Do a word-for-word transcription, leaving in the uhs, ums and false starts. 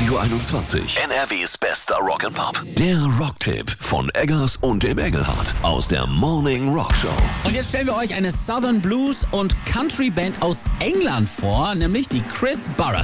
Radio einundzwanzig. N R Ws bester Rock and Pop. Der Rocktipp von Eggers und dem Engelhardt aus der Morning Rock Show. Und jetzt stellen wir euch eine Southern Blues und Country Band aus England vor, nämlich die Chris Barras.